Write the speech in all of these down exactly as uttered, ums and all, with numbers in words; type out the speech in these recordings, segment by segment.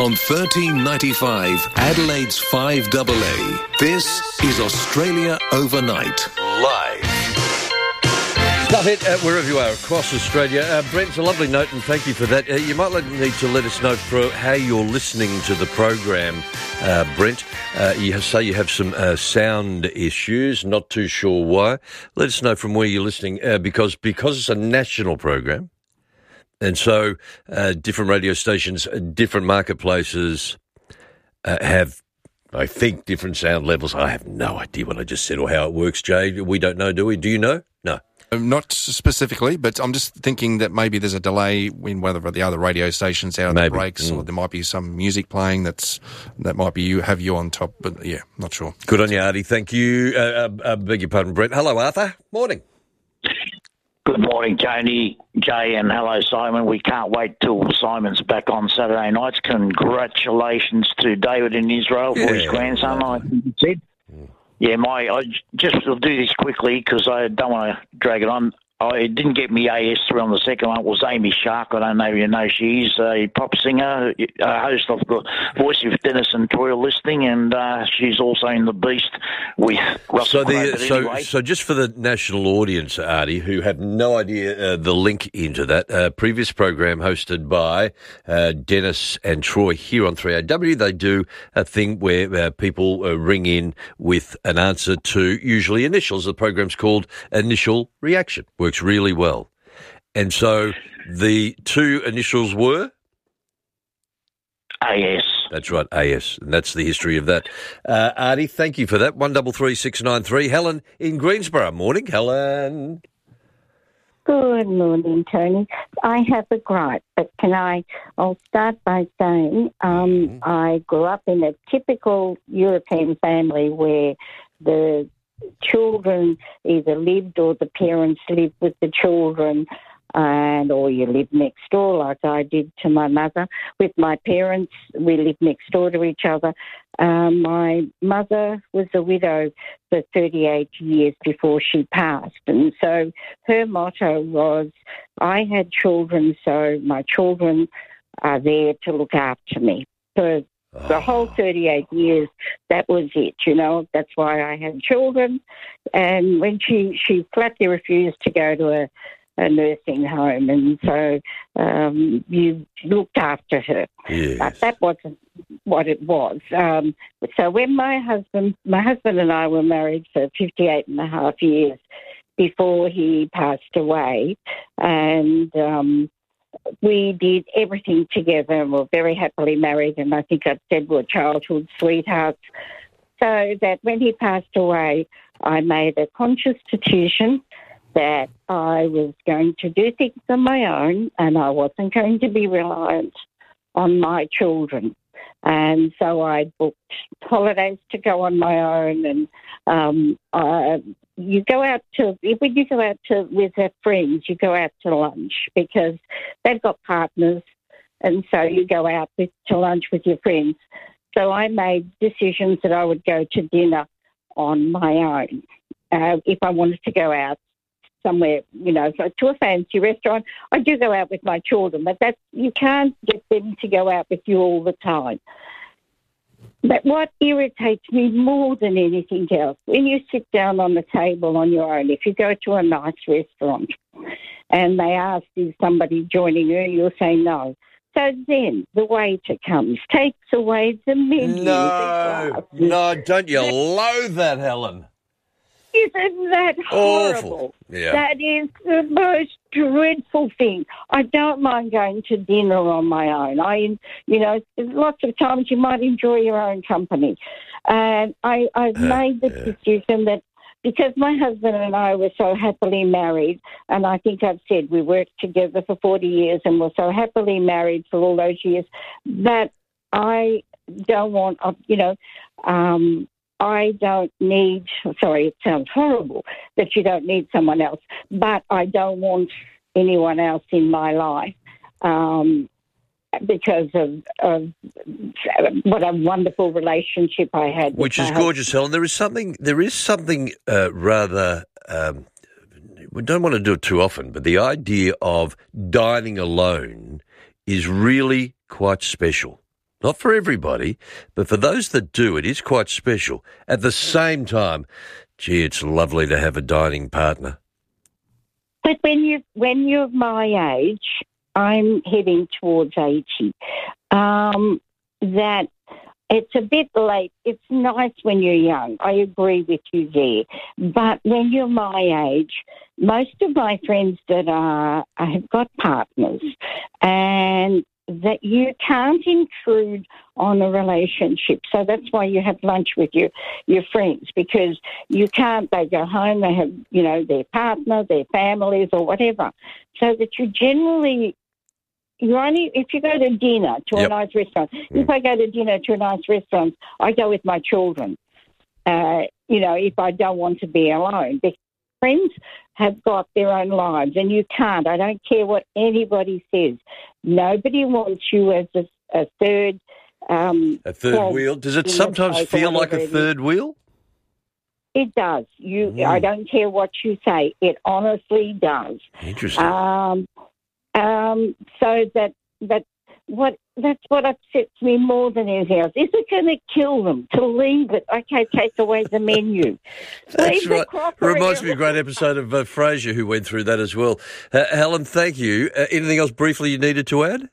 On thirteen ninety-five, Adelaide's five A A. This is Australia Overnight. Live. Stuff it uh, wherever you are across Australia. Uh, Brent, it's a lovely note and thank you for that. Uh, you might let, need to let us know for how you're listening to the program, uh, Brent. Uh, you have, say you have some uh, sound issues, not too sure why. Let us know from where you're listening uh, because because it's a national program. And so uh, different radio stations, uh, different marketplaces uh, have, I think, different sound levels. I have no idea what I just said or how it works, Jay. We don't know, do we? Do you know? No. Not specifically, but I'm just thinking that maybe there's a delay in whether the other radio stations out of maybe. the breaks, mm. or there might be some music playing that's that might be you have you on top. But yeah, not sure. Good on you, Artie. Thank you. Uh, uh, beg your pardon, Brent. Hello, Arthur. Morning. Good morning, Tony, Jay, and hello, Simon. We can't wait till Simon's back on Saturday nights. Congratulations to David in Israel yeah, for his grandson, I think you said. Mm. Yeah, my I just will do this quickly because I don't want to drag it on. I didn't get me A S three on the second one. It was Amy Shark. I don't know if you know. She's a pop singer, a host of the Voice of Dennis and Troy listening, and uh, she's also in The Beast with Russell so, the, so, anyway. so just for the national audience, Artie, who have no idea uh, the link into that, uh, previous program hosted by uh, Dennis and Troy here on three A W, they do a thing where uh, people uh, ring in with an answer to usually initials. The program's called Initial Reaction. Works really well. And so the two initials were? A S. That's right, A S. And that's the history of that. Uh, Artie, thank you for that. one double three six nine three. Helen in Greensborough. Morning, Helen. Good morning, Tony. I have a gripe, but can I, I'll start by saying um, I grew up in a typical European family where the children either lived or the parents lived with the children, and or you lived next door like I did to my mother. With my parents, we lived next door to each other. Um, my mother was a widow for thirty-eight years before she passed, and so her motto was, I had children, so my children are there to look after me. So the whole thirty-eight years, that was it, you know. That's why I had children. And when she, she flatly refused to go to a, a nursing home, and so um, you looked after her. Yes. But that wasn't what it was. Um, so when my husband, my husband and I were married for fifty-eight and a half years before he passed away, and um we did everything together and were very happily married, and I think I've said we're childhood sweethearts. So that when he passed away, I made a conscious decision that I was going to do things on my own and I wasn't going to be reliant on my children. And so I booked holidays to go on my own, and um, I, you go out to, when you go out to with their friends, you go out to lunch because they've got partners, and so you go out with, to lunch with your friends. So I made decisions that I would go to dinner on my own. Uh, if I wanted to go out somewhere, you know, so to a fancy restaurant, I do go out with my children, but that's, you can't get them to go out with you all the time. But what irritates me more than anything else, when you sit down on the table on your own, if you go to a nice restaurant and they ask, is somebody joining you, you'll say no. So then the waiter comes, takes away the menu. No, the no, don't you loathe that, Helen? Isn't that horrible? Awful. Yeah. That is the most dreadful thing. I don't mind going to dinner on my own. I, you know, lots of times you might enjoy your own company. And I, I've Uh, made the yeah. decision that because my husband and I were so happily married, and I think I've said we worked together for forty years and were so happily married for all those years, that I don't want, you know, um, I don't need, sorry, it sounds horrible that you don't need someone else, but I don't want anyone else in my life um, because of, of what a wonderful relationship I had with Which is my gorgeous, husband. Helen. There is something, there is something uh, rather, um, we don't want to do it too often, but the idea of dining alone is really quite special. Not for everybody, but for those that do, it is quite special. At the same time, gee, it's lovely to have a dining partner. But when you when you're my age, I'm heading towards eighty. Um, that it's a bit late. It's nice when you're young. I agree with you there. But when you're my age, most of my friends that are have got partners, and that you can't intrude on a relationship. So that's why you have lunch with your, your friends, because you can't, they go home, they have, you know, their partner, their families or whatever. So that you generally, you only, if you go to dinner to Yep. a nice restaurant, Mm. if I go to dinner to a nice restaurant, I go with my children, uh, you know, if I don't want to be alone. Because friends have got their own lives, and you can't. I don't care what anybody says. Nobody wants you as a, a third. Um, A third cog wheel. Does it in the sometimes boat or feel like whatever a it is. third wheel? It does. You. Mm. I don't care what you say. It honestly does. Interesting. Um, um, so that that what that's what upsets me more than anything else. Is it going to kill them to leave it? Okay, take away the menu. That's Leave the right. crockery Reminds me of a great alone. episode of uh, Frasier who went through that as well. Uh, Helen, thank you. Uh, anything else briefly you needed to add?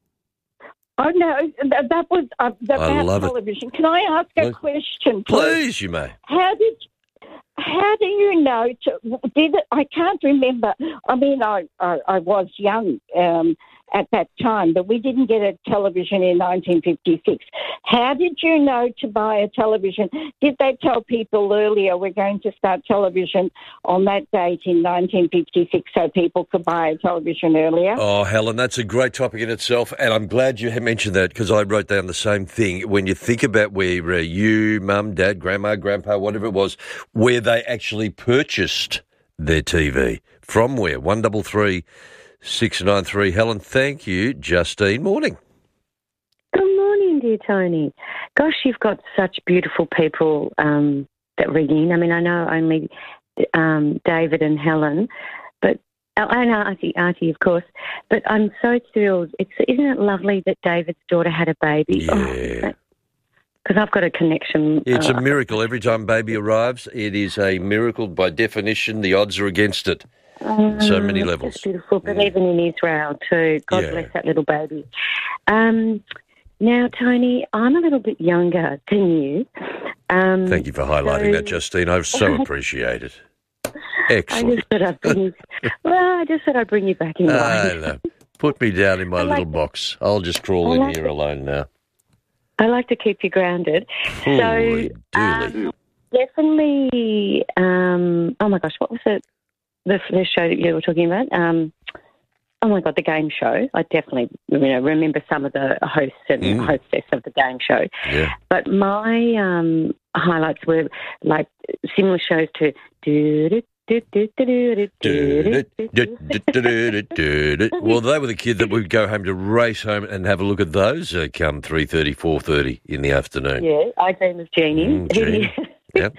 Oh no, that, that was uh, about love it. television. Can I ask a Please. question, please? Please, you may. How did how do you know? To, did it? I can't remember. I mean, I I, I was young um, at that time, but we didn't get a television in nineteen fifty-six. How did you know to buy a television? Did they tell people earlier we're going to start television on that date in nineteen fifty-six so people could buy a television earlier? Oh, Helen, that's a great topic in itself, and I'm glad you mentioned that because I wrote down the same thing. When you think about where uh, you, mum, dad, grandma, grandpa, whatever it was, where they actually purchased their T V, from where? one double three six nine three. Helen, thank you. Justine, morning. Good morning, dear Tony. Gosh, you've got such beautiful people um, that ring in. I mean, I know only um, David and Helen, but oh, and Artie, Artie, of course. But I'm so thrilled. It's isn't it lovely that David's daughter had a baby? Yeah. Because I've got a connection. It's uh, a miracle. Every time baby arrives, it is a miracle. By definition, the odds are against it. Um, so many it's levels. just beautiful, but Mm. even in Israel too. God Yeah. bless that little baby. Um, now, Tony, I'm a little bit younger than you. Um, Thank you for highlighting so- that, Justine. I so appreciate it. I Excellent. just thought I'd bring you, well, I just thought I'd bring you back in I line. know. Put me down in my I like little box. I'll just crawl I in like here it. alone now. I like to keep you grounded. Holy so, dooly. um, definitely, um, oh my gosh, what was it? The, the show that you were talking about? Um, oh my God, the game show. I definitely you know, remember some of the hosts and Mm. hostess of the game show. Yeah. But my um, highlights were like similar shows to. Do, do, do, do, do, do, do, do, do. Well, they were the kid that would go home to race home and have a look at those uh, come three thirty, four thirty in the afternoon. Yeah, I dream of Jeannie. Mm, Who do Jeannie. you- Yep.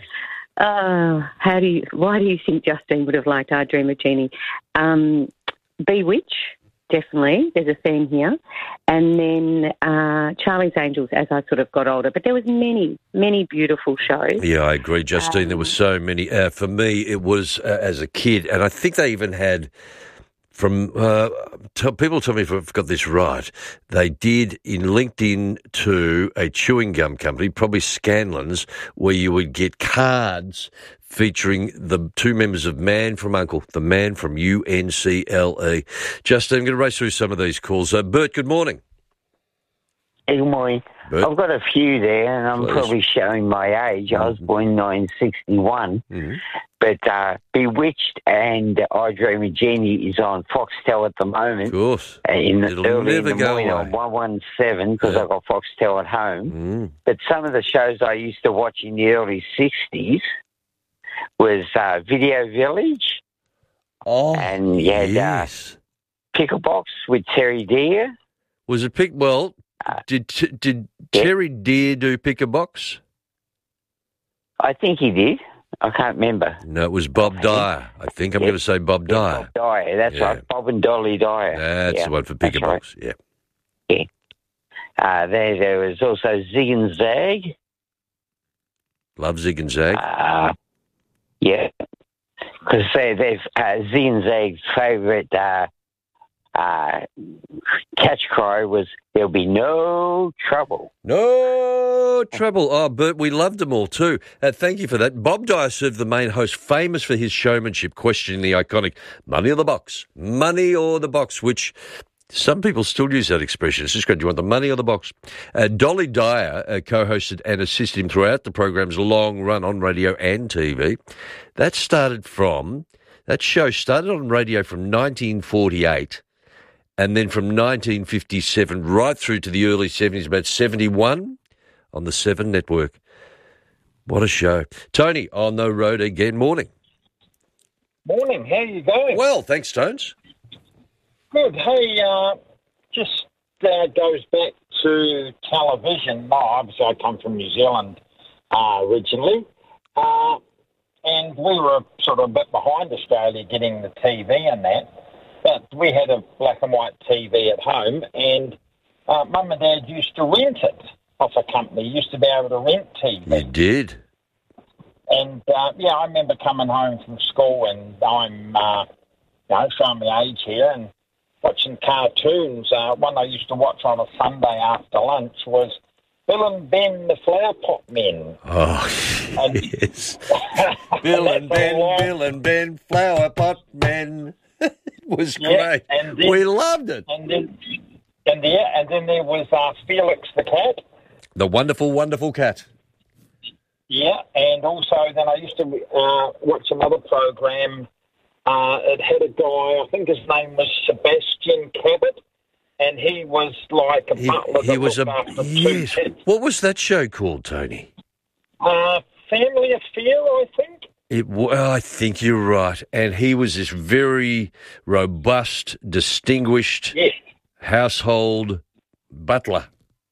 Uh, how do you? Why do you think Justine would have liked I Dream of Jeannie? Um, Bewitch, definitely. There's a theme here, and then uh, Charlie's Angels as I sort of got older. But there was many, many beautiful shows. Yeah, I agree, Justine. there were so many. Uh, for me, it was uh, as a kid, and I think they even had. From uh, t- people tell me if I've got this right, they did in linked in to a chewing gum company, probably Scanlon's, where you would get cards featuring the two members of Man from Uncle, the Man from U N C L E. Justine, I'm going to race through some of these calls. Uh, Bert, good morning. Hey, good morning. Bert? I've got a few there, and I'm Please. probably showing my age. I was born in nineteen sixty-one, Mm-hmm. but uh, Bewitched and I Dream of Jeannie is on Foxtel at the Of moment. course. uh, In the It'll early in never the go morning away. on one one seven because Yeah. I've got Foxtel at home. Mm. But some of the shows I used to watch in the early sixties was uh, Video Village, Oh, And you had, uh, yes. Pickle Box with Terry Deer. Was it pick? Well, Uh, did did yeah. Terry Deer do Pick a Box? I think he did. I can't remember. No, it was Bob Dyer. I think I'm Yeah. going to say Bob Yeah, Dyer. Bob Dyer. That's Yeah. right. Bob and Dolly Dyer. That's Yeah, the one for Pick a that's right. Box. Yeah. Uh, there, there was also Zig and Zag. Love Zig and Zag. Uh, yeah, because they, they've uh, Zig and Zag's favourite uh, uh, catch cry was "There'll be no trouble." No trouble. Oh, Bert, we loved them all too. Uh, thank you for that. Bob Dyer served the main host, famous for his showmanship, questioning the iconic "money or the box," money or the box, which some people still use that expression. It's just good. Do you want the money or the box? Uh, Dolly Dyer uh, co-hosted and assisted him throughout the program's long run on radio and T V. That started from, that show started on radio from nineteen forty-eight and then from nineteen fifty-seven right through to the early seventies, about seventy-one on the Seven Network. What a show. Tony, on the road again. Morning. Morning. How are you going? Well, thanks, Stones. Good. Hey, uh, just uh, goes back to television. No, obviously, I come from New Zealand uh, originally, uh, and we were sort of a bit behind Australia getting the T V and that. But we had a black and white T V at home, and uh, Mum and Dad used to rent it off a company. Used to be able to rent T V. You did. And uh, yeah, I remember coming home from school, and I'm, uh, you know, showing my age here, and watching cartoons. Uh, one I used to watch on a Sunday after lunch was Bill and Ben, the Flower Pot Men. Oh, and, yes. Bill and Ben, Bill and Ben, Flower Pot Men. It was yeah, great. And then, we loved it. And then, and, yeah, and then there was uh, Felix the Cat. The wonderful, wonderful cat. Yeah, and also then I used to uh, watch another program. Uh, it had a guy, I think his name was Sebastian Cabot, and he was like a He, butler he that was a looked after yes. two kids. What was that show called, Tony? Uh, Family Affair, I think. It, well, I think you're right. And he was this very robust, distinguished Yes. household butler.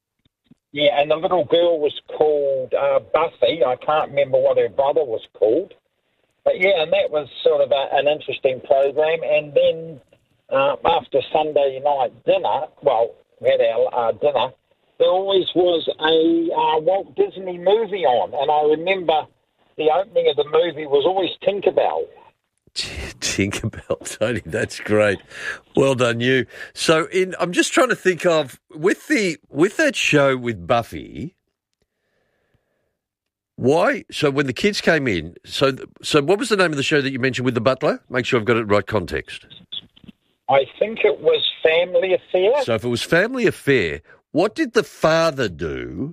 Yeah, and the little girl was called uh, Buffy. I can't remember what her brother was called. But yeah, and that was sort of a, an interesting program. And then uh, after Sunday night dinner, well, we had our uh, dinner, there always was a uh, Walt Disney movie on. And I remember the opening of the movie was always Tinkerbell. Tinkerbell, Tony, that's great. Well done, you. So, in I'm just trying to think of with the with that show with Buffy. Why? So when the kids came in, so so what was the name of the show that you mentioned with the butler? Make sure I've got it right context. I think it was Family Affair. So if it was Family Affair, what did the father do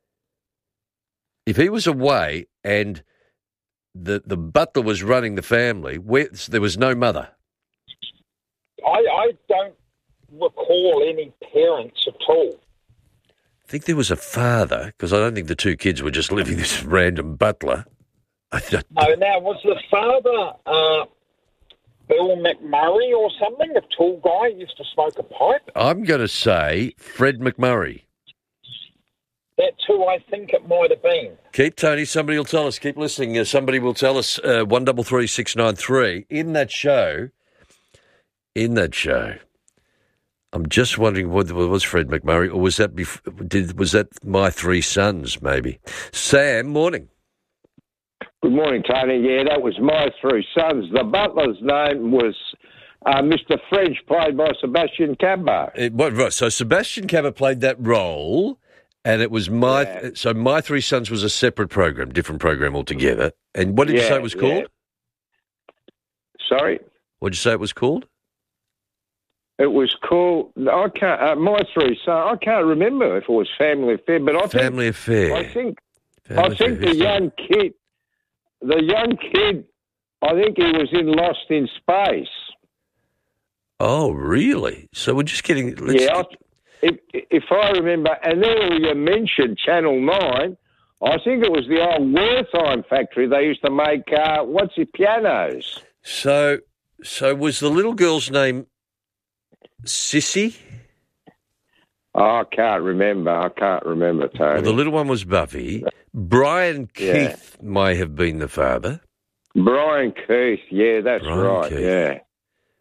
if he was away and the the butler was running the family, where there was no mother? I, I don't recall any parents at all. I think there was a father, because I don't think the two kids were just living this random butler. I don't, No, now, was the father uh, Bill McMurray or something, a tall guy who used to smoke a pipe? I'm going to say Fred McMurray. That's who I think it might have been. Keep, Tony, somebody will tell us. Keep listening. Uh, somebody will tell us, uh, one double three six nine three. In that show, in that show, I'm just wondering whether it was Fred McMurray or was that bef- did was that My Three Sons, maybe? Sam, morning. Good morning, Tony. Yeah, that was My Three Sons. The butler's name was uh, Mister French, played by Sebastian Cabot. It, what, right, so Sebastian Cabot played that role, and it was My... Yeah. So My Three Sons was a separate program, different program altogether. And what did yeah, you say it was called? Yeah. Sorry? What did you say it was called? It was called, I can't, uh, My Three Sons, I can't remember if it was Family Affair, but I Family think... Affair. I think, Family I think Affair. the young kid, the young kid, I think he was in Lost in Space. Oh, really? So we're just getting... Let's Yeah, I, if, if I remember, and then you mentioned Channel nine, I think it was the old Wertheim factory. They used to make, uh, what's it, pianos. So, so was the little girl's name Sissy? Oh, I can't remember. I can't remember, Tony. Well, the little one was Buffy. Brian Yeah. Keith may have been the father. Brian Keith, yeah, that's Brian right, Keith. yeah.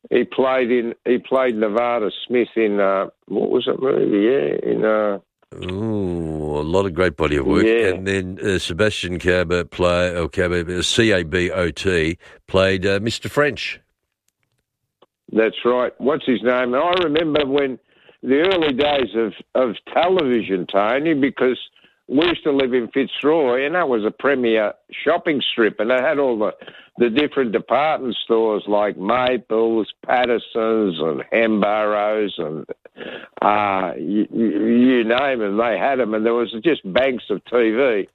He played in. He played Nevada Smith in uh, what was that movie? Yeah, in. Uh, Ooh, a lot of great body of work. Yeah. And then uh, Sebastian Cabot play, or Cabot, uh, C A B O T, played uh, Mister French. That's right. What's his name? I remember when the early days of, of television, Tony, because we used to live in Fitzroy, and that was a premier shopping strip, and it had all the, the different department stores like Maples, Patterson's, and Hamburrows, and uh, you, you name them, they had them, and there was just banks of T V.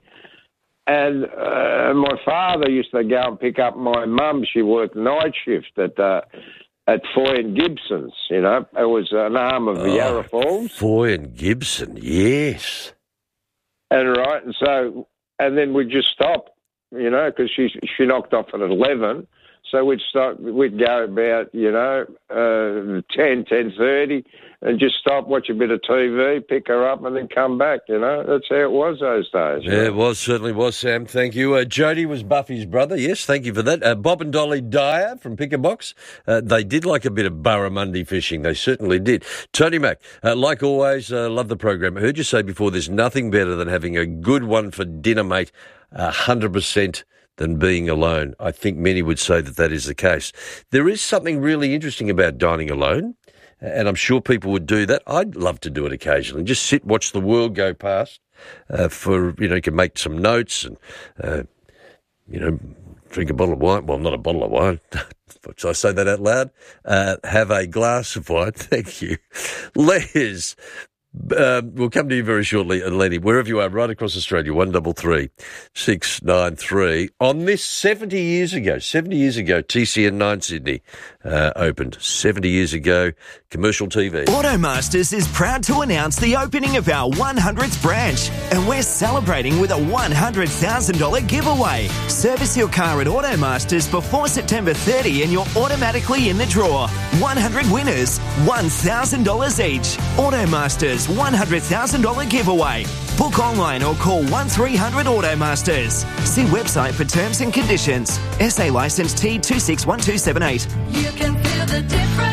And uh, my father used to go and pick up my mum. She worked night shift at uh, at Foy and Gibson's, you know. It was an arm of the Oh, Yarra Falls. Foy and Gibson, yes. And right, and so, and then we'd just stop, you know, because she she knocked off at eleven. So we'd stop, we'd go about, you know, uh, ten, ten thirty, and just stop, watch a bit of T V, pick her up, and then come back, you know. That's how it was those days. you Yeah, know. it was, certainly was, Sam. Thank you. Uh, Jody was Buffy's brother. Yes, thank you for that. Uh, Bob and Dolly Dyer from Pickerbox. Uh, they did like a bit of barramundi fishing. They certainly did. Tony Mack, uh, like always, uh, love the program. I heard you say before there's nothing better than having a good one for dinner, mate. one hundred percent than being alone. I think many would say that that is the case. There is something really interesting about dining alone, and I'm sure people would do that. I'd love to do it occasionally. Just sit, watch the world go past. Uh, for you know, you can make some notes and uh, you know, drink a bottle of wine. Well, not a bottle of wine. Should I say that out loud? Uh, have a glass of wine. Thank you, Les. Um, we'll come to you very shortly, and Lenny, wherever you are, right across Australia, one double three six nine three. On this seventy years ago, seventy years ago, T C N nine Sydney uh, opened. seventy years ago, commercial T V. Automasters is proud to announce the opening of our one hundredth branch, and we're celebrating with a one hundred thousand dollars giveaway. Service your car at Automasters before September thirtieth and you're automatically in the draw. one hundred winners, one thousand dollars each. Automasters one hundred thousand dollars giveaway. Book online or call one three hundred Automasters. See website for terms and conditions. S A licence T two six one two seven eight. You can feel the difference.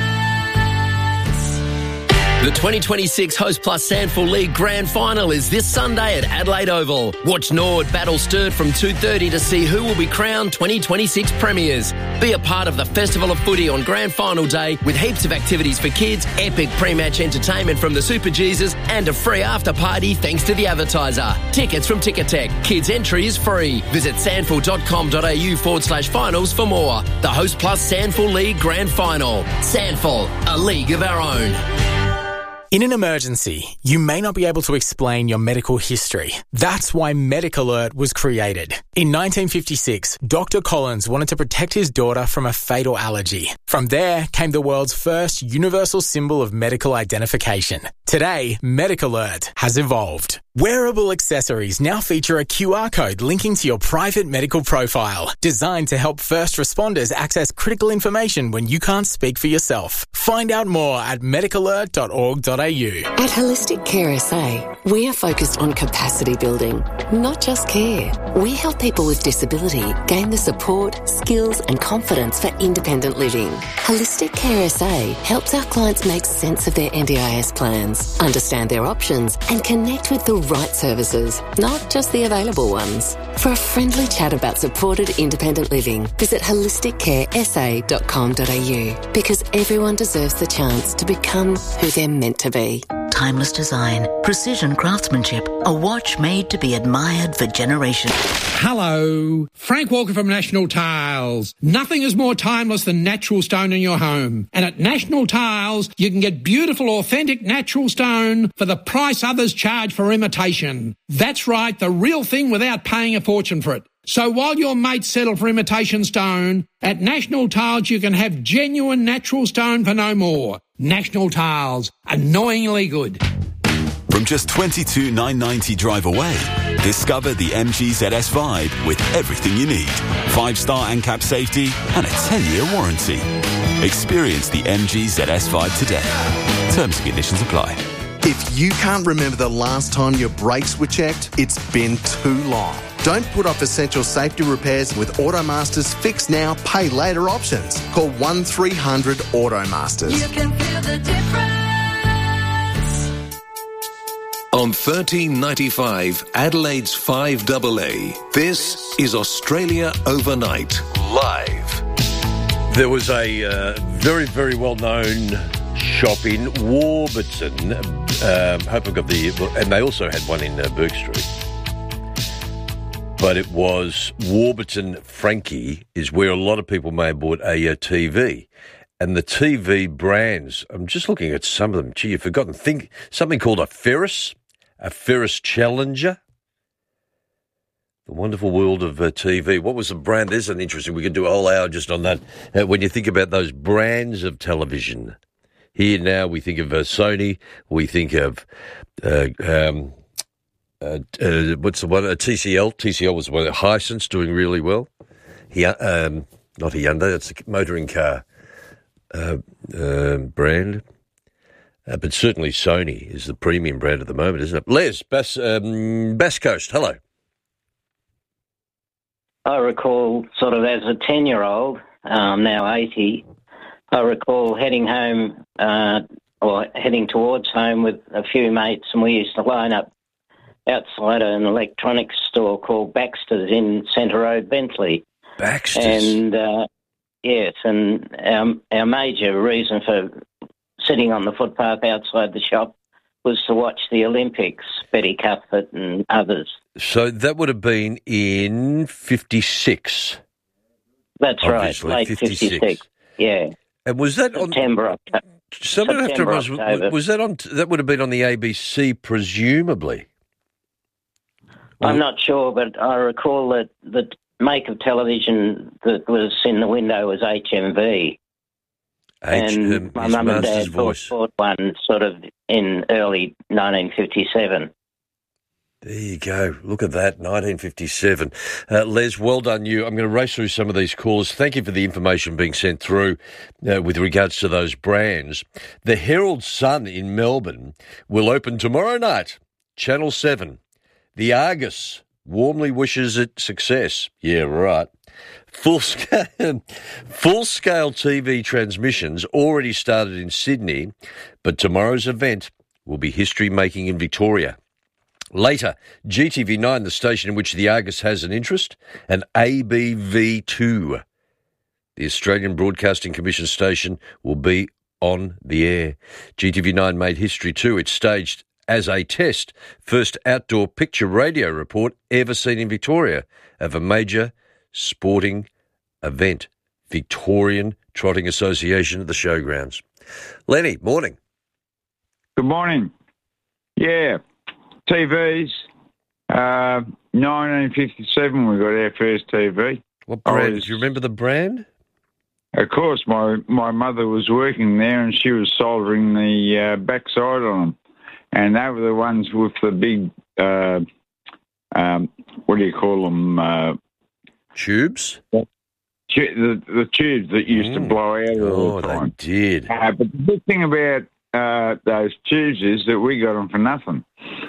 The twenty twenty-six Host Plus Sandful League Grand Final is this Sunday at Adelaide Oval. Watch Nord battle Sturt from two thirty to see who will be crowned twenty twenty-six premiers. Be a part of the Festival of Footy on Grand Final Day with heaps of activities for kids, epic pre-match entertainment from the Super Jesus and a free after party thanks to the advertiser. Tickets from Ticketek. Kids entry is free. Visit sandful.com.au forward slash finals for more. The Host Plus Sandful League Grand Final. Sandful, a league of our own. In an emergency, you may not be able to explain your medical history. That's why MedicAlert was created. In nineteen fifty-six, Doctor Collins wanted to protect his daughter from a fatal allergy. From there came the world's first universal symbol of medical identification. Today, MedicAlert has evolved. Wearable accessories now feature a Q R code linking to your private medical profile, designed to help first responders access critical information when you can't speak for yourself. Find out more at medicalert dot org dot a u. At Holistic Care S A, we are focused on capacity building, not just care. We help people with disability gain the support, skills and confidence for independent living. Holistic Care S A helps our clients make sense of their N D I S plans, understand their options and connect with the right services, not just the available ones. For a friendly chat about supported independent living, visit holistic care s a dot com dot a u, because everyone deserves the chance to become who they're meant to be. Timeless design, precision craftsmanship, a watch made to be admired for generations. Hello, Frank Walker from National Tiles. Nothing is more timeless than natural stone in your home. And at National Tiles, you can get beautiful, authentic natural stone for the price others charge for imitation. That's right, the real thing without paying a fortune for it. So while your mates settle for imitation stone, at National Tiles you can have genuine natural stone for no more. National Tiles, annoyingly good. From just twenty-two thousand nine hundred ninety drive away, discover the M G Z S Vibe with everything you need. Five-star A N C A P safety and a ten-year warranty. Experience the M G Z S Vibe today. Terms and conditions apply. If you can't remember the last time your brakes were checked, it's been too long. Don't put off essential safety repairs with Automasters Fix Now, Pay Later options. Call one three hundred Automasters. You can feel the difference. On thirteen ninety-five, Adelaide's five double A, this is Australia Overnight, live. There was a uh, very, very well-known shop in Warburton. Um, hope I've got the... And they also had one in uh, Bourke Street. But it was Warburton Frankie is where a lot of people may have bought a uh, T V. And the T V brands, I'm just looking at some of them. Gee, you've forgotten. Think something called a Ferris, a Ferris Challenger. The wonderful world of uh, T V. What was the brand? There's an interesting, we could do a whole hour just on that. Uh, when you think about those brands of television. Here now we think of uh, Sony, we think of, uh, um, uh, uh, what's the one, uh, T C L. T C L was one, Hisense doing really well. He, um, not Hyundai, it's a motoring car uh, uh, brand. Uh, but certainly Sony is the premium brand at the moment, isn't it? Les, Bass, um, Bass Coast, hello. I recall sort of as a ten-year-old, um, now eighty, I recall heading home uh, or heading towards home with a few mates, and we used to line up outside an electronics store called Baxter's in Centre Road, Bentley. Baxter's? And, uh, yes, and our, our major reason for sitting on the footpath outside the shop was to watch the Olympics, Betty Cuthbert and others. So that would have been in fifty-six. That's obviously, right, late fifty-six. fifty-six, yeah. And was that September, on... October. Someone have to September, remind us, October. was that on... That would have been on the A B C, presumably. I'm not sure, but I recall that the make of television that was in the window was H M V. H- and um, my his mum and master's dad voice. bought one sort of in early nineteen fifty-seven. There you go. Look at that, nineteen fifty-seven. Uh, Les, well done you. I'm going to race through some of these calls. Thank you for the information being sent through uh, with regards to those brands. The Herald Sun in Melbourne will open tomorrow night, Channel seven. The Argus warmly wishes it success. Yeah, right. Full-scale, full-scale T V transmissions already started in Sydney, but tomorrow's event will be history-making in Victoria. Later, G T V nine, the station in which the Argus has an interest, and A B V two, the Australian Broadcasting Commission station, will be on the air. G T V nine made history too. It staged as a test first outdoor picture radio report ever seen in Victoria of a major sporting event, Victorian Trotting Association at the showgrounds. Lenny, morning. Good morning. Yeah, T Vs. Uh, nineteen fifty-seven, we got our first T V. What brand? Was, Do you remember the brand? Of course, my, my mother was working there and she was soldering the uh, backside on them. And they were the ones with the big, uh, um, what do you call them? Uh, Tubes? The, the tubes that used mm. to blow out all oh, the time. they did. Uh, but the big thing about uh, those tubes is that we got them for nothing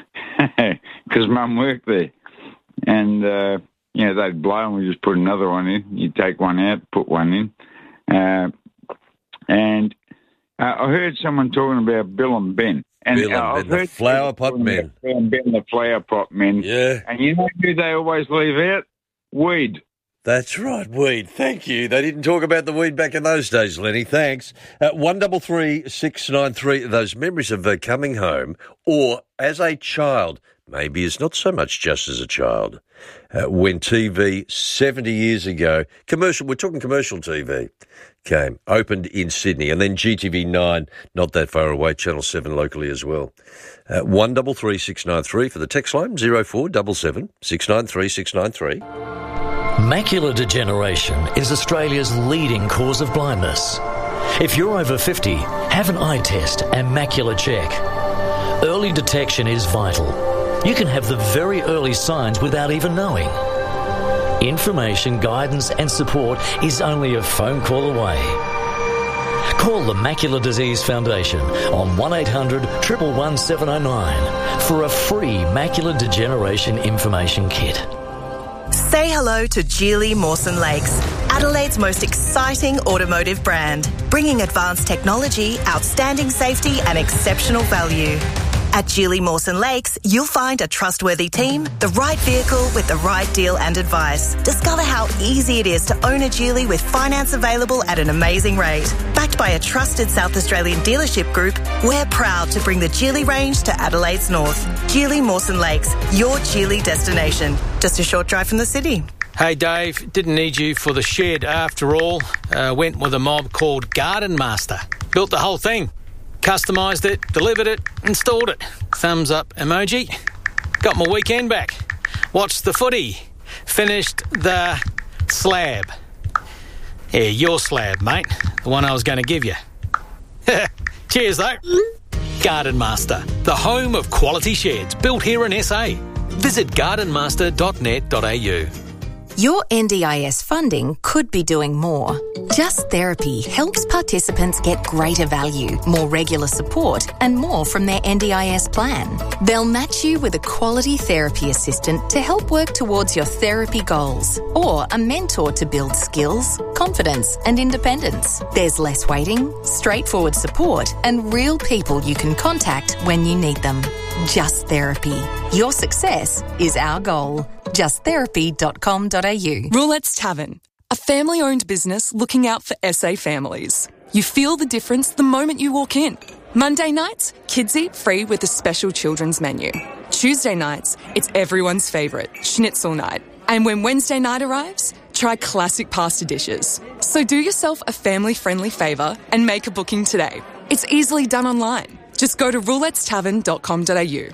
because Mum worked there. And, uh, you know, they'd blow and we just put another one in. You'd take one out, put one in. Uh, and uh, I heard someone talking about Bill and Ben. And Bill and uh, Ben, the flower pot men. Bill and Ben, the flower pot men. Yeah. And you know who they always leave out? Weed. That's right, weed. Thank you. They didn't talk about the weed back in those days, Lenny. Thanks. Uh, one double three six nine three. Those memories of uh, coming home, or as a child, maybe it's not so much just as a child, uh, when T V seventy years ago, commercial. We're talking commercial T V. Came, opened in Sydney, and then G T V nine, not that far away, Channel seven locally as well. Uh, one double three six nine three for the text line, zero four double seven six nine three six nine three. Macular degeneration is Australia's leading cause of blindness. If you're over fifty, have an eye test and macular check. Early detection is vital. You can have the very early signs without even knowing. Information, guidance and support is only a phone call away. Call the Macular Disease Foundation on one eight hundred, one one one, seven oh nine for a free macular degeneration information kit. Say hello to Geely Mawson Lakes, Adelaide's most exciting automotive brand, bringing advanced technology, outstanding safety and exceptional value. At Geely Mawson Lakes, you'll find a trustworthy team, the right vehicle with the right deal and advice. Discover how easy it is to own a Geely with finance available at an amazing rate. Backed by a trusted South Australian dealership group, we're proud to bring the Geely range to Adelaide's north. Geely Mawson Lakes, your Geely destination. Just a short drive from the city. Hey Dave, didn't need you for the shed after all. Uh, went with a mob called Garden Master. Built the whole thing. Customised it, delivered it, installed it. Thumbs up emoji. Got my weekend back. Watched the footy. Finished the slab. Yeah, your slab, mate. The one I was going to give you. Cheers, though. Garden Master, the home of quality sheds built here in S A. Visit garden master dot net dot a u. Your N D I S funding could be doing more. Just Therapy helps participants get greater value, more regular support and more from their N D I S plan. They'll match you with a quality therapy assistant to help work towards your therapy goals or a mentor to build skills, confidence and independence. There's less waiting, straightforward support and real people you can contact when you need them. Just Therapy. Your success is our goal. just therapy dot com dot a u. Roulette's Tavern, a family-owned business looking out for S A families. You feel the difference the moment you walk in. Monday nights, kids eat free with a special children's menu. Tuesday nights, it's everyone's favourite, schnitzel night. And when Wednesday night arrives, try classic pasta dishes. So do yourself a family-friendly favour and make a booking today. It's easily done online. Just go to roulettes tavern dot com dot a u.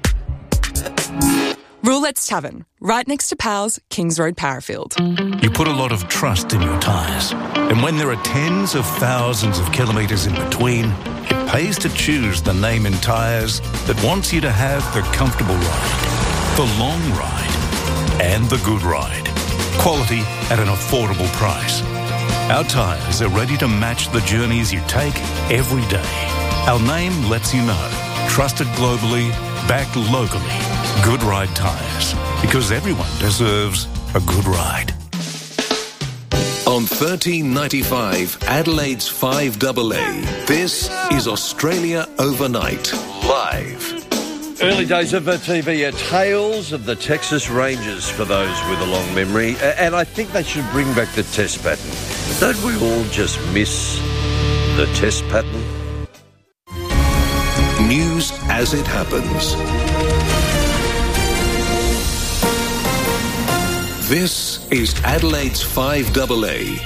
Roulette's Tavern, right next to Powell's, Kings Road, Parafield. You put a lot of trust in your tyres. And when there are tens of thousands of kilometres in between, it pays to choose the name in tyres that wants you to have the comfortable ride, the long ride, and the good ride. Quality at an affordable price. Our tyres are ready to match the journeys you take every day. Our name lets you know. Trusted globally, backed locally. Good Ride Tyres, because everyone deserves a good ride. On thirteen ninety-five, Adelaide's five A A, this is Australia Overnight, live. Early days of T V, uh, Tales of the Texas Rangers for those with a long memory. Uh, and I think they should bring back the test pattern. Don't we all just miss the test pattern? News as it happens. This is Adelaide's five A A.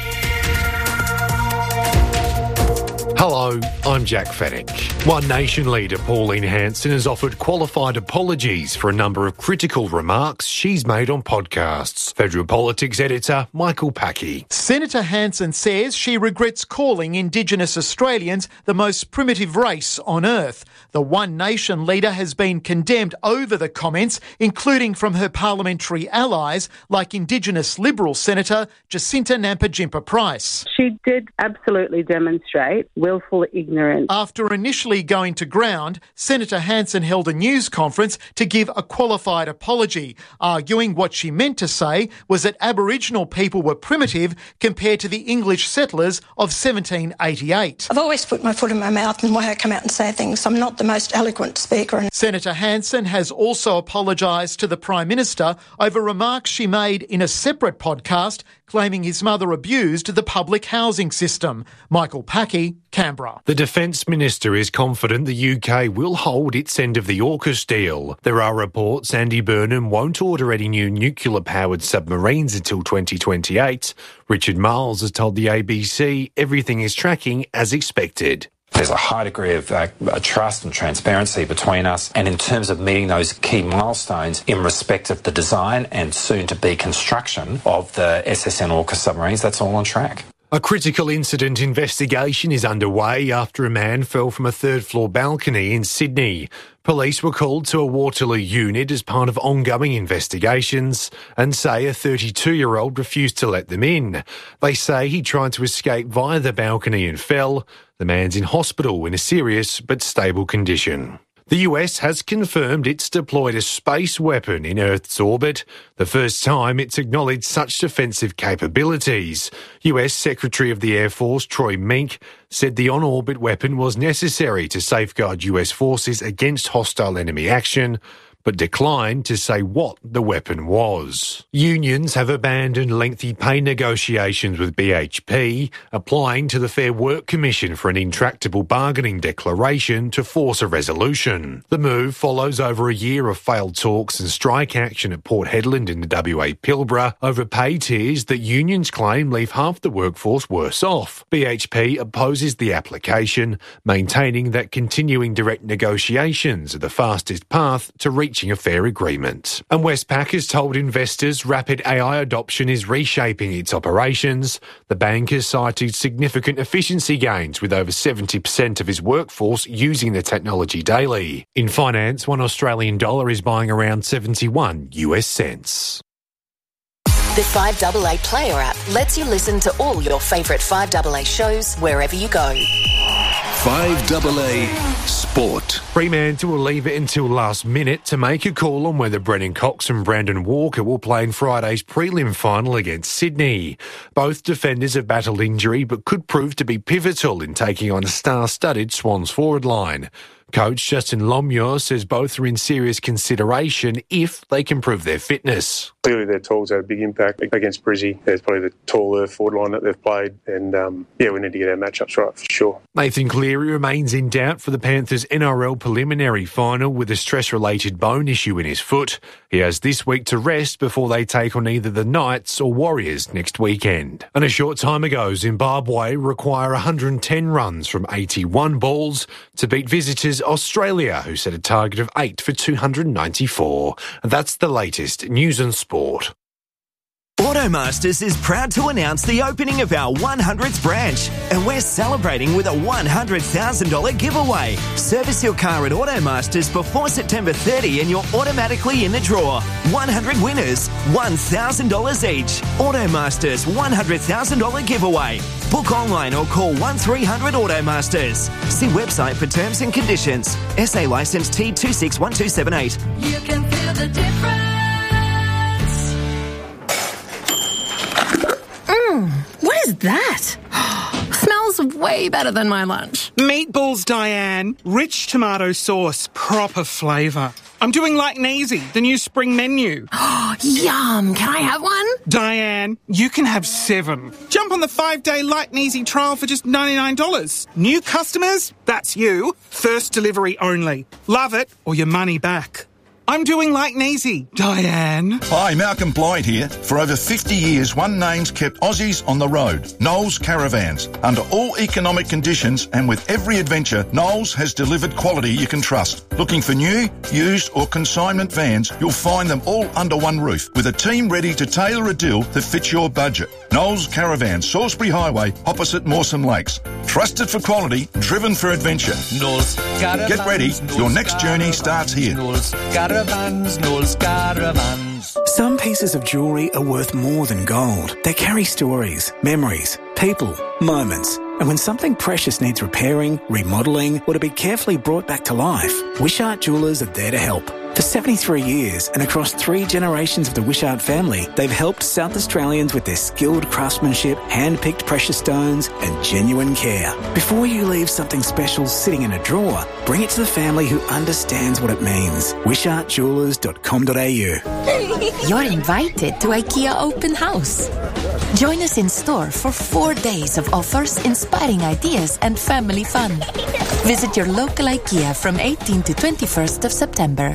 Hello, I'm Jack Fennick. One Nation leader Pauline Hanson has offered qualified apologies for a number of critical remarks she's made on podcasts. Federal Politics editor Michael Packey. Senator Hanson says she regrets calling Indigenous Australians the most primitive race on earth. The One Nation leader has been condemned over the comments, including from her parliamentary allies like Indigenous Liberal Senator Jacinta Nampijinpa-Price. She did absolutely demonstrate willful ignorance. After initially going to ground, Senator Hanson held a news conference to give a qualified apology, arguing what she meant to say was that Aboriginal people were primitive compared to the English settlers of seventeen eighty-eight. I've always put my foot in my mouth in the way I come out and say things. I'm not the most eloquent speaker. Senator Hanson has also apologised to the Prime Minister over remarks she made in a separate podcast claiming his mother abused the public housing system. Michael Packey, Canberra. The Defence Minister is confident the U K will hold its end of the AUKUS deal. There are reports Andy Burnham won't order any new nuclear-powered submarines until twenty twenty-eight. Richard Marles has told the A B C everything is tracking as expected. There's a high degree of uh, trust and transparency between us, and in terms of meeting those key milestones in respect of the design and soon-to-be construction of the S S N AUKUS submarines, that's all on track. A critical incident investigation is underway after a man fell from a third-floor balcony in Sydney. Police were called to a Waterloo unit as part of ongoing investigations and say a thirty-two-year-old refused to let them in. They say he tried to escape via the balcony and fell. The man's in hospital in a serious but stable condition. The U S has confirmed it's deployed a space weapon in Earth's orbit, the first time it's acknowledged such defensive capabilities. U S Secretary of the Air Force Troy Mink said the on-orbit weapon was necessary to safeguard U S forces against hostile enemy action, but declined to say what the weapon was. Unions have abandoned lengthy pay negotiations with B H P, applying to the Fair Work Commission for an intractable bargaining declaration to force a resolution. The move follows over a year of failed talks and strike action at Port Hedland in the W A Pilbara over pay tiers that unions claim leave half the workforce worse off. B H P opposes the application, maintaining that continuing direct negotiations are the fastest path to reach reaching a fair agreement. And Westpac has told investors rapid A I adoption is reshaping its operations. The bank has cited significant efficiency gains with over seventy percent of its workforce using the technology daily. In finance, one Australian dollar is buying around seventy-one U S cents. The five A A Player app lets you listen to all your favourite five A A shows wherever you go. five A A Sport. Fremantle will leave it until last minute to make a call on whether Brennan Cox and Brandon Walker will play in Friday's prelim final against Sydney. Both defenders have battled injury but could prove to be pivotal in taking on a star-studded Swans forward line. Coach Justin Lomure says both are in serious consideration if they can prove their fitness. Clearly their tall's had a big impact against Brizzy. It's probably the taller forward line that they've played, and um, yeah, we need to get our matchups right for sure. Nathan Cleary remains in doubt for the Panthers' N R L preliminary final with a stress-related bone issue in his foot. He has this week to rest before they take on either the Knights or Warriors next weekend. And a short time ago, Zimbabwe require one hundred ten runs from eighty-one balls to beat visitors Australia, who set a target of eight for two hundred ninety-four. And that's the latest news and sport. Automasters is proud to announce the opening of our one hundredth branch, and we're celebrating with a one hundred thousand dollars giveaway. Service your car at Automasters before September thirtieth and you're automatically in the draw. one hundred winners, one thousand dollars each. Automasters one hundred thousand dollars giveaway. Book online or call one three hundred Automasters. See website for terms and conditions. S A licence T two six one two seven eight. You can feel the difference. Mmm, what is that? Smells way better than my lunch. Meatballs, Diane. Rich tomato sauce, proper flavour. I'm doing like Neasy, the new spring menu. Yum, can I have one? Diane, you can have seven. Jump on the five-day Like Neasy trial for just ninety-nine dollars. New customers? That's you. First delivery only. Love it or your money back. I'm doing like Neasy, Diane. Hi, Malcolm Blyde here. For over fifty years, one name's kept Aussies on the road. Knowles Caravans. Under all economic conditions and with every adventure, Knowles has delivered quality you can trust. Looking for new, used or consignment vans, you'll find them all under one roof with a team ready to tailor a deal that fits your budget. Knowles Caravans, Salisbury Highway, opposite Mawson Lakes. Trusted for quality, driven for adventure. Knowles Caravans. Get ready, Knowles your next journey Caravans, starts here. Knowles Caravans, Knowles Caravans. Some pieces of jewellery are worth more than gold. They carry stories, memories, people, moments. And when something precious needs repairing, remodelling, or to be carefully brought back to life, Wishart Jewellers are there to help. For seventy-three years and across three generations of the Wishart family, they've helped South Australians with their skilled craftsmanship, hand-picked precious stones and genuine care. Before you leave something special sitting in a drawer, bring it to the family who understands what it means. wishart jewellers dot com dot a u. You're invited to IKEA Open House. Join us in store for four days of offers, inspiring ideas and family fun. Visit your local IKEA from eighteenth to twenty-first of September.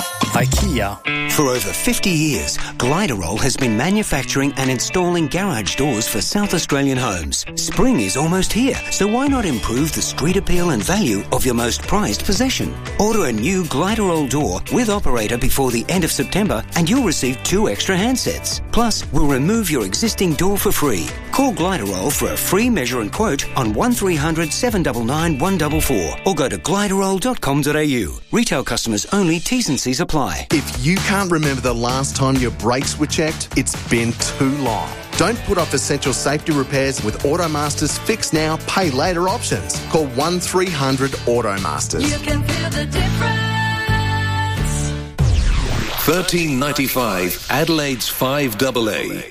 IKEA. For over fifty years, Gliderol has been manufacturing and installing garage doors for South Australian homes. Spring is almost here, so why not improve the street appeal and value of your most prized possession? Order a new Gliderol door with operator before the end of September and you'll receive two extra handsets. Plus, we'll remove your existing door for free. Call Gliderol for a free measure and quote on one three hundred seven nine nine one four four or go to gliderol dot com dot a u. Retail customers only, T's and C's apply. If you can't remember the last time your brakes were checked, it's been too long. Don't put off essential safety repairs with Automasters Fix Now, Pay Later options. Call one three hundred Automasters. You can feel the difference. thirteen ninety-five Adelaide's five double A.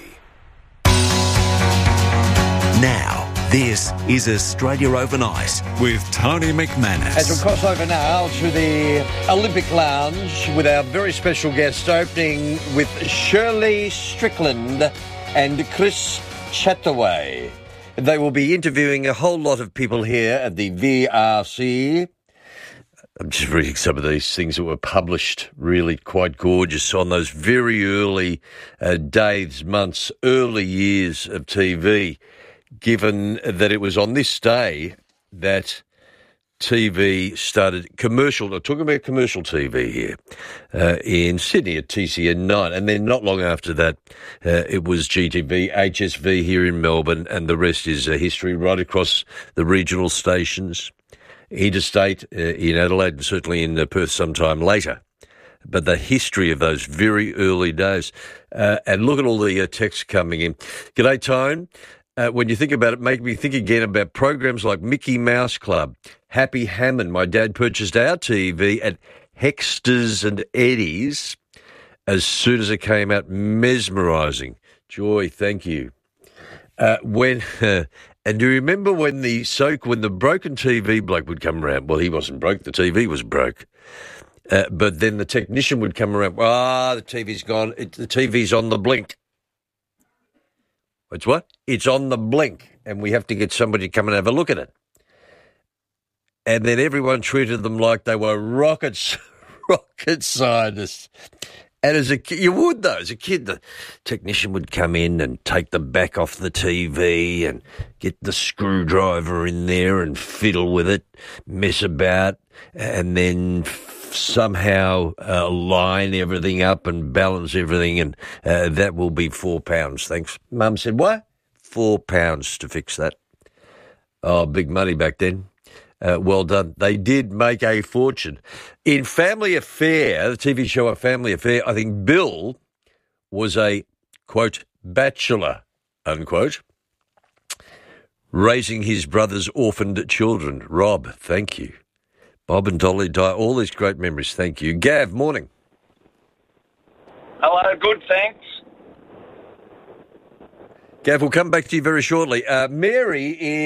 Now, this is Australia Overnight with Tony McManus. As we cross over now to the Olympic Lounge with our very special guest, opening with Shirley Strickland and Chris Chataway. They will be interviewing a whole lot of people here at the V R C. I'm just reading some of these things that were published, really quite gorgeous, on those very early uh, days, months, early years of T V, given that it was on this day that T V started commercial. I'm talking about commercial T V here uh, in Sydney at T C N nine. And then not long after that, uh, it was G T V, H S V here in Melbourne, and the rest is uh, history right across the regional stations. Interstate uh, in Adelaide and certainly in uh, Perth sometime later. But the history of those very early days. Uh, and look at all the uh, texts coming in. G'day, Tone. Uh, when you think about it, make me think again about programs like Mickey Mouse Club, Happy Hammond. My dad purchased our T V at Hexter's and Eddie's as soon as it came out. Mesmerising. Joy, thank you. Uh, when... Uh, And do you remember when the soak, when the broken T V bloke would come around? Well, he wasn't broke, the T V was broke. Uh, but then the technician would come around, ah, the T V's gone, it, the T V's on the blink. It's what? It's on the blink, and we have to get somebody to come and have a look at it. And then everyone treated them like they were rocket, rocket scientists. And as a kid, you would though, as a kid, the technician would come in and take the back off the T V and get the screwdriver in there and fiddle with it, mess about, and then f- somehow uh, line everything up and balance everything, and uh, that will be four pounds. Thanks. Mum said, what? Four pounds to fix that. Oh, big money back then. Uh, well done. They did make a fortune. In Family Affair, the T V show A Family Affair, I think Bill was a, quote, bachelor, unquote, raising his brother's orphaned children. Rob, thank you. Bob and Dolly, all these great memories, thank you. Gav, morning. Hello, good, thanks. Gav, we'll come back to you very shortly. Uh, Mary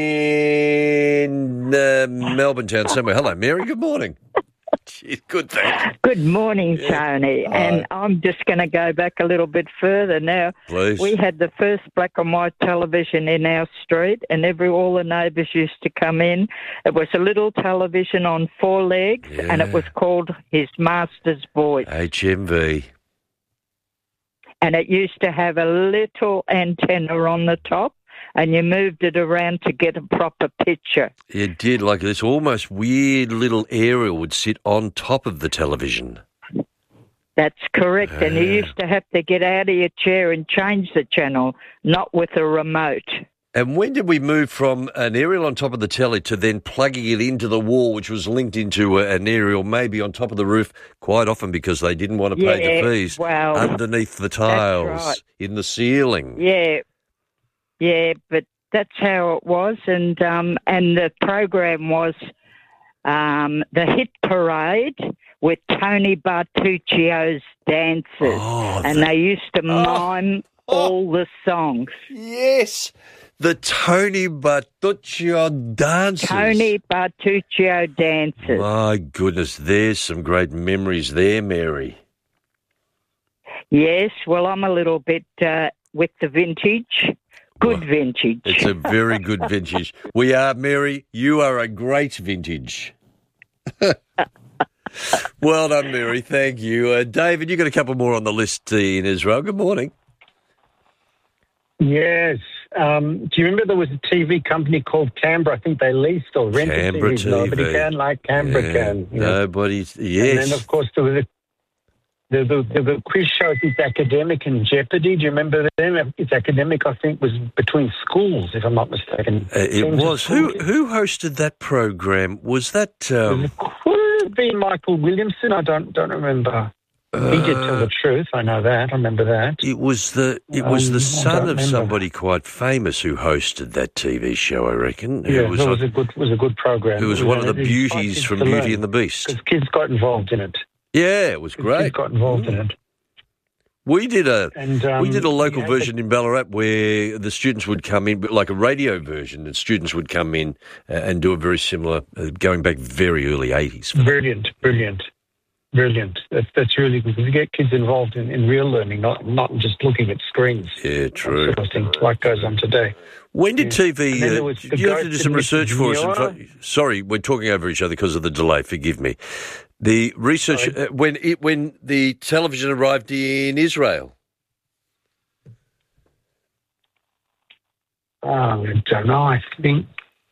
in uh, Melbourne town somewhere. Hello, Mary. Good morning. Jeez, good, thanks. Good morning, Tony. Yeah. And I'm just going to go back a little bit further now. Please. We had the first black and white television in our street, and every all the neighbours used to come in. It was a little television on four legs, Yeah. and it was called His Master's Voice. H M V. And it used to have a little antenna on the top, and you moved it around to get a proper picture. It did, like this almost weird little aerial would sit on top of the television. That's correct. Ah. And you used to have to get out of your chair and change the channel, not with a remote. And when did we move from an aerial on top of the telly to then plugging it into the wall, which was linked into a, an aerial maybe on top of the roof, quite often because they didn't want to pay Yeah, the fees, well, underneath the tiles, right. in the ceiling. Yeah, yeah, but that's how it was. And um, and the program was um, the Hit Parade with Tony Bartuccio's dancers. Oh, and that- they used to mime Oh. all the songs. Yes. The Tony Bartuccio dancers. Tony Bartuccio dancers. My goodness, there's some great memories there, Mary. Yes, well, I'm a little bit uh, with the vintage. Good vintage. It's a very good vintage. We are, Mary, you are a great vintage. Well done, Mary. Thank you. Uh, David, you got a couple more on the list in Israel. Good morning. Yes. Um, do you remember there was a T V company called Canberra? I think they leased or rented Canberra T V. T V. Nobody can like Canberra Yeah, can. you know. Nobody's, yes. And then, of course, there was a the, the, the, the quiz show, It's Academic and Jeopardy. Do you remember them? It's Academic, I think, was between schools, if I'm not mistaken. Uh, it Teams of was. Who schools. who hosted that program? Was that... Um, Could it have been Michael Williamson? I don't don't remember. he did tell the truth. I know that. I remember that. It was the it was Um, the I son don't of remember. somebody quite famous who hosted that T V show, I reckon. Who Yeah, was it on- was a good was a good program. Who was It one of the it was beauties quite from to Beauty learn, and the Beast. because kids got involved in it. Yeah, it was great. Kids got involved in it. We did a And, um, we did a local yeah, version in Ballarat where the students would come in, but like a radio version, and students would come in uh, and do a very similar, uh, going back very early eighties. Brilliant, brilliant, brilliant. That's that's really good because you get kids involved in, in real learning, not not just looking at screens. Yeah, true. Sort of thing, like goes on today. When did Yeah. T V? And then there Uh, was the you have to Ghost do some in research for us. Miniora. And try, sorry, we're talking over each other because of the delay. Forgive me. The research uh, when it when the television arrived in Israel. Oh, I don't know. I think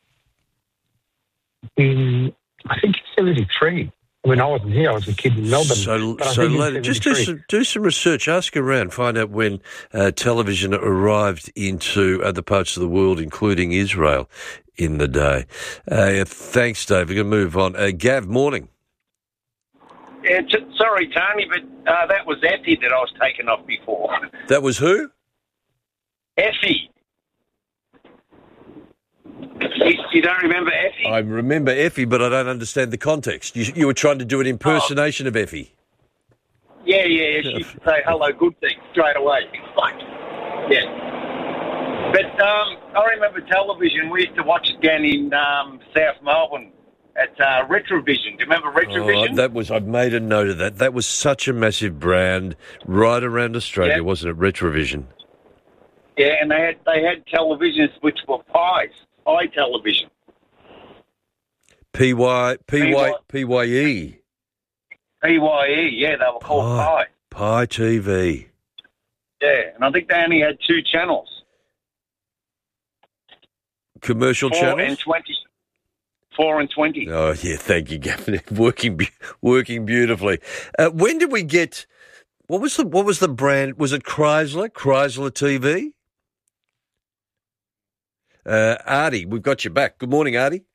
in I think it's seventy-three. When I wasn't here, I was a kid in Melbourne. So, but I so think it's later, just do seventy-three. some, do some research. Ask around, find out when uh, television arrived into other parts of the world, including Israel, in the day. Uh, thanks, Dave. We're going to move on. Uh, Gav, morning. Yeah, t- sorry, Tony, but uh, that was Effie that I was taken off before. That was who? Effie. You, you don't remember Effie? I remember Effie, but I don't understand the context. You, you were trying to do an impersonation of Effie. Yeah, yeah, yeah. She used to say hello, good thing, straight away. Like, yeah. But um, I remember television. We used to watch it down in um, South Melbourne at uh, Retrovision. Do you remember Retrovision? Oh, that was, I've made a note of that. That was such a massive brand right around Australia, Yeah. wasn't it? Retrovision. Yeah, and they had they had televisions which were pies, pie television. P Y P Y P Y E. P Y E, yeah, they were called Pie. pie. Pie T V. Yeah, and I think they only had two channels. Commercial Four channels? and twenty. Four and twenty. Oh, yeah, thank you, Gavin. working be- working beautifully. Uh, when did we get, what was the what was the brand? Was it Chrysler? Chrysler T V? Uh, Artie, we've got you back. Good morning, Artie.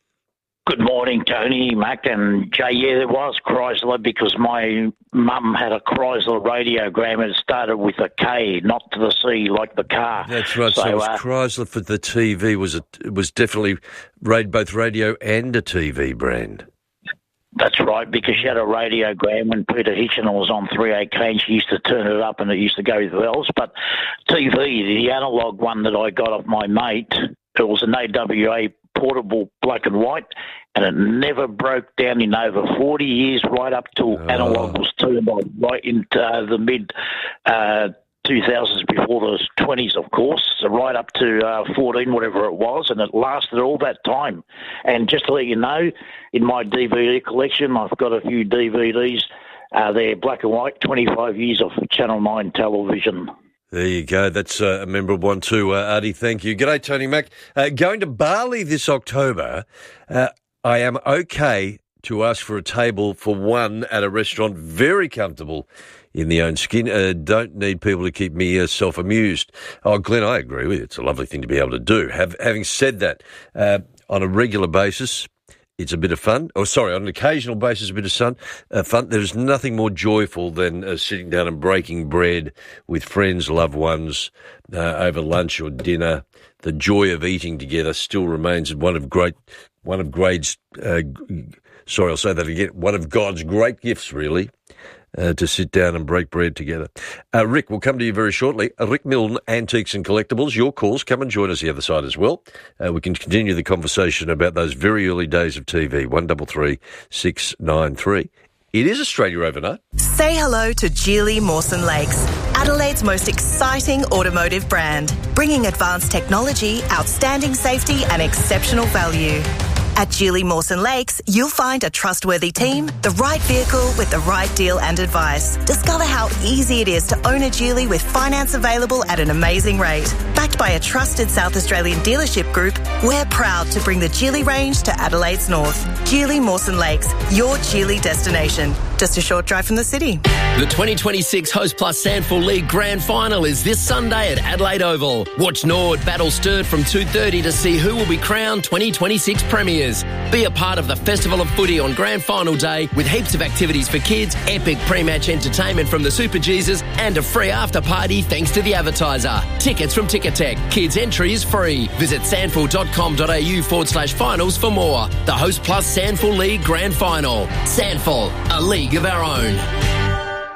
Good morning, Tony, Mac, and Jay. Yeah, there was Chrysler because my mum had a Chrysler radiogram and it started with a K, not to the C like the car. That's right. So, So, it was uh, Chrysler for the T V. Was it it was definitely rad- both radio and a T V brand. That's right, because she had a radiogram when Peter Hitchner was on three A K and she used to turn it up and it used to go with bells. But T V, the analogue one that I got off my mate, it was an A W A portable black and white, and it never broke down in over forty years, right up till analogue was turned on, right into uh, the mid uh, two thousands, before the twenties, of course, so right up to uh, fourteen, whatever it was, and it lasted all that time. And just to let you know, in my D V D collection, I've got a few D V Ds. Uh, they're black and white, twenty-five years of Channel nine television. There you go. That's uh, a memorable one too, uh, Artie. Thank you. G'day, Tony Mac. Uh, going to Bali this October. Uh, I am okay to ask for a table for one at a restaurant, very comfortable in the own skin. Uh, don't need people to keep me uh, self-amused. Oh, Glenn, I agree with you. It's a lovely thing to be able to do. Have, having said that, uh, on a regular basis, it's a bit of fun. Oh, sorry, on an occasional basis, a bit of fun. Uh, fun. There's nothing more joyful than uh, sitting down and breaking bread with friends, loved ones, uh, over lunch or dinner. The joy of eating together still remains one of great, one of grades. Uh, sorry, I'll say that again. One of God's great gifts, really. Uh, to sit down and break bread together. Uh, Rick, we'll come to you very shortly. Uh, Rick Milne, Antiques and Collectibles, your calls. Come and join us the other side as well. Uh, we can continue the conversation about those very early days of T V. one three three, six nine three. It is Australia Overnight. Say hello to Geely Mawson Lakes, Adelaide's most exciting automotive brand, bringing advanced technology, outstanding safety and exceptional value. At Geely Mawson Lakes, you'll find a trustworthy team, the right vehicle with the right deal and advice. Discover how easy it is to own a Geely with finance available at an amazing rate. Backed by a trusted South Australian dealership group, we're proud to bring the Geely range to Adelaide's north. Geely Mawson Lakes, your Geely destination. Just a short drive from the city. The twenty twenty-six Host Plus Sandful League Grand Final is this Sunday at Adelaide Oval. Watch Nord battle Sturt from two thirty to see who will be crowned twenty twenty-six premiers. Be a part of the Festival of Footy on Grand Final Day with heaps of activities for kids, epic pre-match entertainment from the Super Jesus and a free after-party thanks to the advertiser. Tickets from Ticketek. Kids entry is free. Visit sandful.com.au forward slash finals for more. The Host Plus Sandful League Grand Final. Sandful, a league of our own.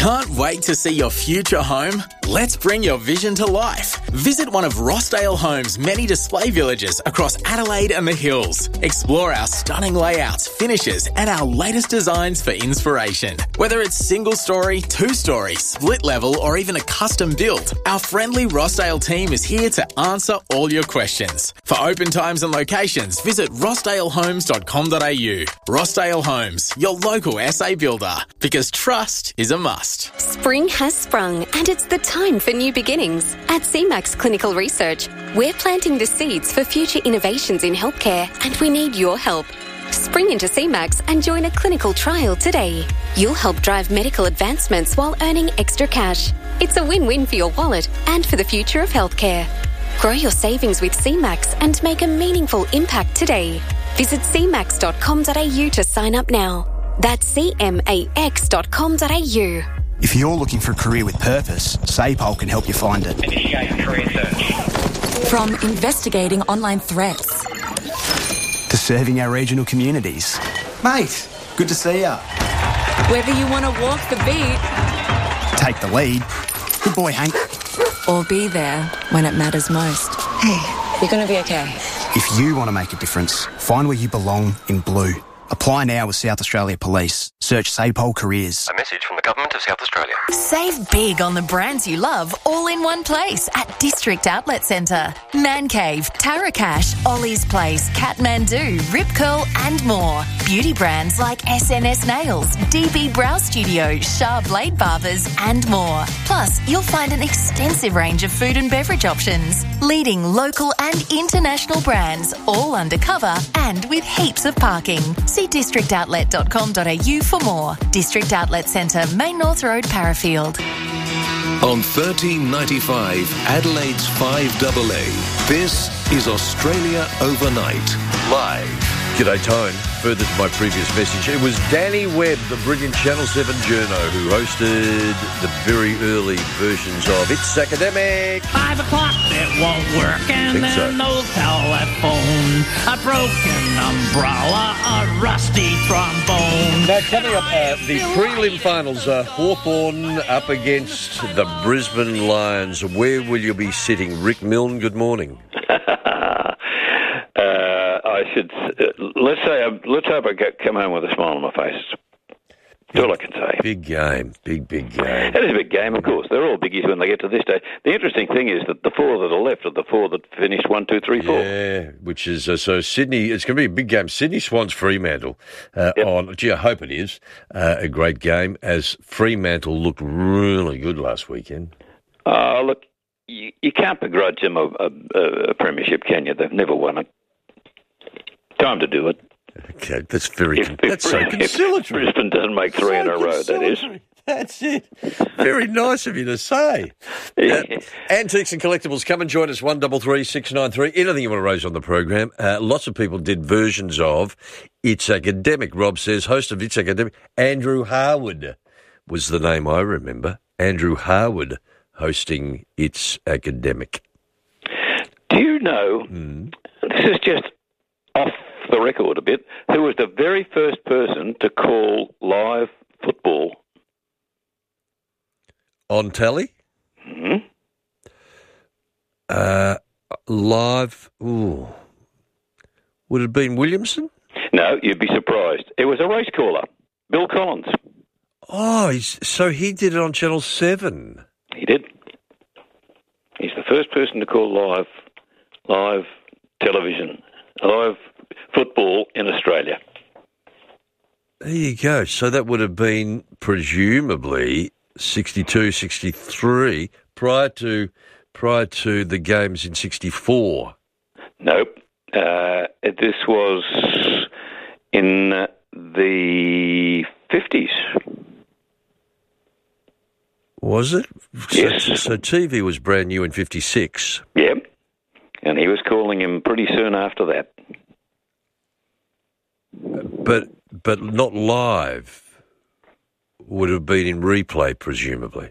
Can't wait to see your future home? Let's bring your vision to life. Visit one of Rossdale Homes' many display villages across Adelaide and the Hills. Explore our stunning layouts, finishes, and our latest designs for inspiration. Whether it's single story, two story, split level, or even a custom build, our friendly Rossdale team is here to answer all your questions. For open times and locations, visit rossdale homes dot com dot a u. Rossdale Homes, your local S A builder, because trust is a must. Spring has sprung and it's the time for new beginnings. At C MAX Clinical Research, we're planting the seeds for future innovations in healthcare and we need your help. Spring into C MAX and join a clinical trial today. You'll help drive medical advancements while earning extra cash. It's a win-win for your wallet and for the future of healthcare. Grow your savings with C MAX and make a meaningful impact today. Visit c max dot com dot a u to sign up now. That's c max dot com dot a u. If you're looking for a career with purpose, SAPOL can help you find it. Initiate career search. From investigating online threats to serving our regional communities. Mate, good to see ya. Whether you want to walk the beat, take the lead. Good boy, Hank. Or be there when it matters most. Hey, you're going to be okay. If you want to make a difference, find where you belong in blue. Apply now with South Australia Police. Search SAPOL Careers. A message from the Government of South Australia. Save big on the brands you love all in one place at District Outlet Centre. Man Cave, Tarakash, Ollie's Place, Kathmandu, Rip Curl and more. Beauty brands like S N S Nails, D B Brow Studio, Shah Blade Barbers and more. Plus, you'll find an extensive range of food and beverage options. Leading local and international brands, all undercover and with heaps of parking. See district outlet dot com dot a u for more. District Outlet Centre, Main North Road, Parafield. On thirteen ninety-five, Adelaide's five A A, this is Australia Overnight, live. G'day, Tone. Further to my previous message, it was Danny Webb, the brilliant Channel seven journo, who hosted the very early versions of It's Academic. Five o'clock, it won't work, and then so. no telephone, a broken umbrella, a rusty trombone. Now, coming up, uh, the prelim finals are Hawthorn up against the Brisbane Lions. Where will you be sitting? Rick Milne, good morning. Uh, I should uh, let's say uh, let's hope I get, come home with a smile on my face. That's all I can say. Big game, big big game. It is a big game, of course. They're all biggies when they get to this day. The interesting thing is that the four that are left are the four that finished one, two, three, four. Yeah, which is uh, so Sydney. It's going to be a big game. Sydney Swans Fremantle uh, yep. on. Gee, I hope it is uh, a great game. As Fremantle looked really good last weekend. Uh, look, you, you can't begrudge them a, a, a premiership, can you? They've never won it. Time to do it. Okay, that's very if, con- if, that's so if conciliatory. Brisbane doesn't make three so in a row, that is. That's it. Very nice of you to say. Uh, Antiques and Collectibles, come and join us, one double three six nine three. Anything you want to raise on the program. Uh, lots of people did versions of It's Academic. Rob says, host of It's Academic, Andrew Harwood was the name I remember. Andrew Harwood hosting It's Academic. Do you know, mm. this is just off the record a bit, who was the very first person to call live football? On telly? Mm-hmm. Uh, live, ooh. Would it have been Williamson? No, you'd be surprised. It was a race caller, Bill Collins. Oh, he's, so he did it on Channel seven. He did. He's the first person to call live, live television, live football in Australia. There you go. So that would have been presumably sixty-two, sixty-three, prior to prior to the games in sixty-four. Nope. Uh, this was in uh, the fifties. Was it? Yes. So, so T V was brand new in fifty-six. Yep. And he was calling him pretty soon after that. But but not live. Would have been in replay, presumably.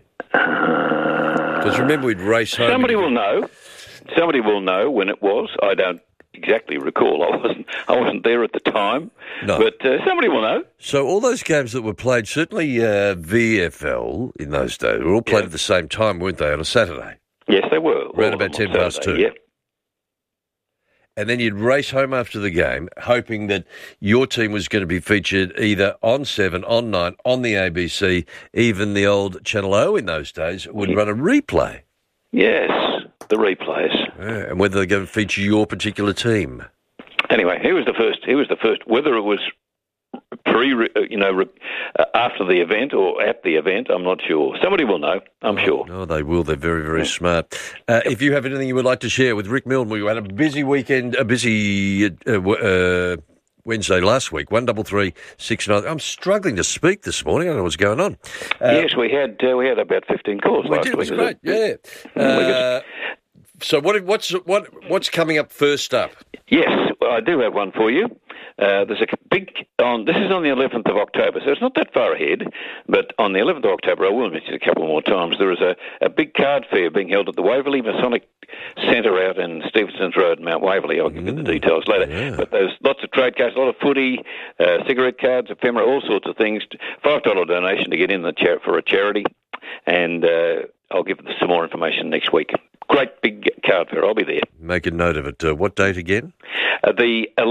Because remember, we'd race home. Somebody will know. Somebody will know when it was. I don't exactly recall. I wasn't I wasn't there at the time, No. but uh, somebody will know. So all those games that were played, certainly uh, V F L in those days, were all played Yeah. at the same time, weren't they, on a Saturday? Yes, they were. Around All of about them ten on past Saturday, two. Yeah. And then you'd race home after the game, hoping that your team was going to be featured either on seven, on nine, on the A B C, even the old Channel O in those days would run a replay. Yes, the replays. Yeah, and whether they're going to feature your particular team. Anyway, he was the first. He was the first. Whether it was pre, you know, uh, after the event or at the event, I'm not sure. Somebody will know. I'm sure. No, they will. They're very, very smart. Uh, if you have anything you would like to share with Rick Milne, we had a busy weekend, a busy uh, uh, Wednesday last week. One double three six nine. I'm struggling to speak this morning. I don't know what's going on. Uh, yes, we had uh, we had about fifteen calls we last did. It was week. great. Yeah. Uh, so what? What's what? What's coming up first up? Yes, well, I do have one for you. Uh, there's a big on. This is on the eleventh of October, so it's not that far ahead. But on the eleventh of October, I will mention it a couple more times. There is a, a big card fair being held at the Waverley Masonic Centre out in Stevenson's Road, Mount Waverley. I'll give you the details later. Yeah. But there's lots of trade cards, a lot of footy, uh, cigarette cards, ephemera, all sorts of things. Five dollar donation to get in the char- for a charity, and uh, I'll give some more information next week. Great big card fair. I'll be there. Make a note of it. Uh, what date again? Uh, the